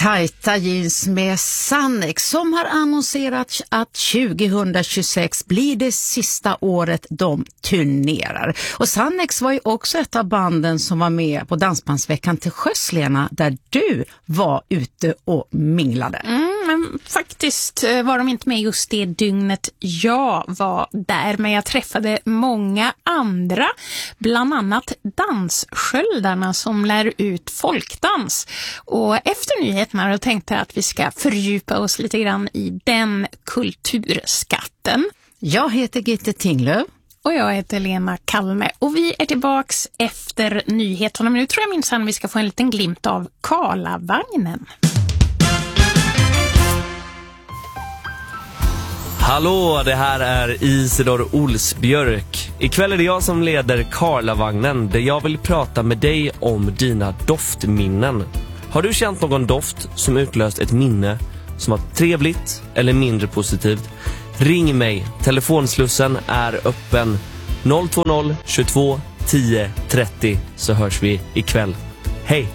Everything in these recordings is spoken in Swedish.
tajta jeans med Sannex som har annonserat att 2026 blir det sista året de turnerar. Och Sannex var ju också ett av banden som var med på Dansbandsveckan till Sjöslena där du var ute och minglade. Men faktiskt var de inte med just det dygnet jag var där, men jag träffade många andra, bland annat danssköldarna som lär ut folkdans. Och efter nyheterna tänkte jag att vi ska fördjupa oss lite grann i den kulturskatten. Jag heter Gitte Tinglöf. Och jag heter Lena Kalme och vi är tillbaks efter nyheterna. Men nu tror jag minsann vi ska få en liten glimt av Karlavagnen. Hallå, det här är Isidor Olsbjörk. Ikväll är det jag som leder Karlavagnen där jag vill prata med dig om dina doftminnen. Har du känt någon doft som utlöst ett minne som var trevligt eller mindre positivt? Ring mig, telefonslussen är öppen 020 22 10 30 så hörs vi ikväll. Hej!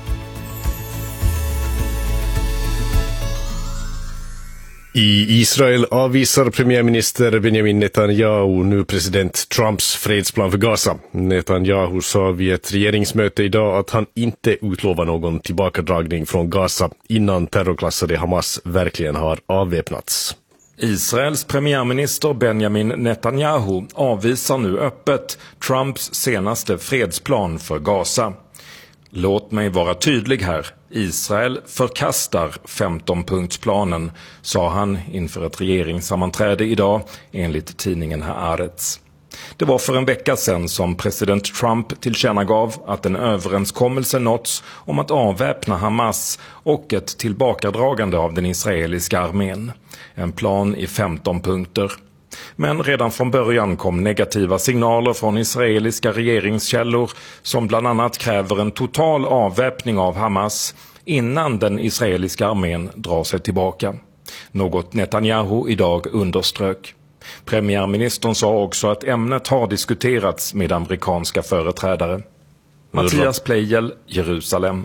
I Israel avvisar premiärminister Benjamin Netanyahu nu president Trumps fredsplan för Gaza. Netanyahu sa vid ett regeringsmöte idag att han inte utlovar någon tillbakadragning från Gaza innan terrorklassade Hamas verkligen har avväpnats. Israels premiärminister Benjamin Netanyahu avvisar nu öppet Trumps senaste fredsplan för Gaza. Låt mig vara tydlig här. Israel förkastar 15-punktsplanen, sa han inför ett regeringssammanträde idag enligt tidningen Haaretz. Det var för en vecka sedan som president Trump tillkännagav att en överenskommelse nåtts om att avväpna Hamas och ett tillbakadragande av den israeliska armén. En plan i 15 punkter. Men redan från början kom negativa signaler från israeliska regeringskällor som bland annat kräver en total avväpning av Hamas innan den israeliska armén drar sig tillbaka. Något Netanyahu idag underströk. Premiärministern sa också att ämnet har diskuterats med amerikanska företrädare. Mattias Pleijel, Jerusalem.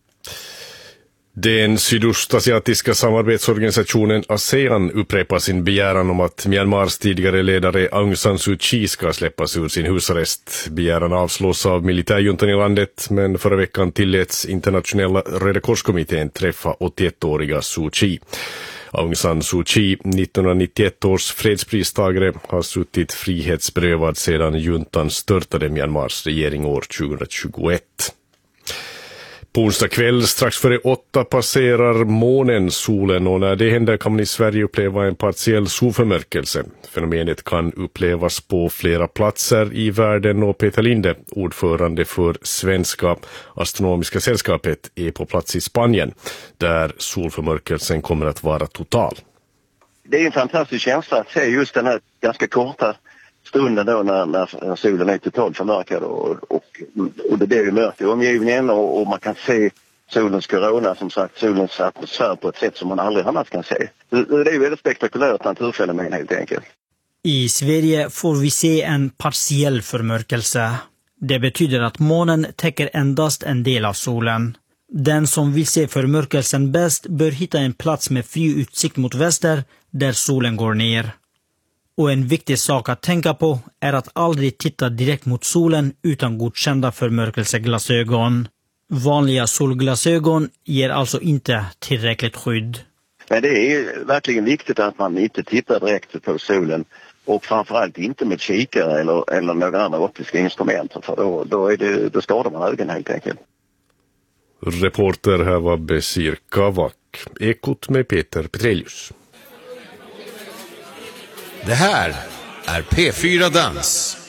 Den sydostasiatiska samarbetsorganisationen ASEAN upprepar sin begäran om att Myanmars tidigare ledare Aung San Suu Kyi ska släppas ur sin husarrest. Begäran avslås av militärjuntan i landet, men förra veckan tilläts internationella Röda Korskommittén träffa 81-åriga Suu Kyi. Aung San Suu Kyi, 1991 års fredspristagare, har suttit frihetsberövad sedan juntan störtade Myanmars regering år 2021. På onsdag kväll strax före 8 passerar månen solen och när det händer kan man i Sverige uppleva en partiell solförmörkelse. Fenomenet kan upplevas på flera platser i världen och Peter Linde, ordförande för Svenska astronomiska sällskapet, är på plats i Spanien där solförmörkelsen kommer att vara total. Det är en fantastisk känsla att se just den här ganska korta stunden då när solen är totalt förmörkad och det blir ju mörkt i omgivningen och man kan se solens korona, som sagt solens atmosfär på ett sätt som man aldrig annars kan se. Det är ju väldigt spektakulärt naturfenomen helt enkelt. I Sverige får vi se en partiell förmörkelse. Det betyder att månen täcker endast en del av solen. Den som vill se förmörkelsen bäst bör hitta en plats med fri utsikt mot väster där solen går ner. Och en viktig sak att tänka på är att aldrig titta direkt mot solen utan godkända förmörkelseglasögon. Vanliga solglasögon ger alltså inte tillräckligt skydd. Men det är verkligen viktigt att man inte tittar direkt på solen och framförallt inte med kikare eller några andra optiska instrument, för då skadar man ögonen helt enkelt. Reporter här var Besir Kavak. Ekot med Peter Petrelius. Det här är P4 Dans.